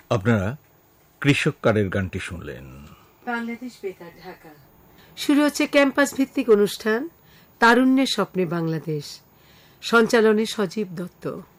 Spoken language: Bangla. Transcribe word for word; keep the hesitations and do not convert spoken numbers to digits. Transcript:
আপনারা কৃষক কারের গানটি শুনলেন। বাংলাদেশ বেতার ঢাকা। শুরু হচ্ছে ক্যাম্পাস ভিত্তিক অনুষ্ঠান তারুণ্যের স্বপ্নে বাংলাদেশ। সঞ্চালনে সজীব দত্ত।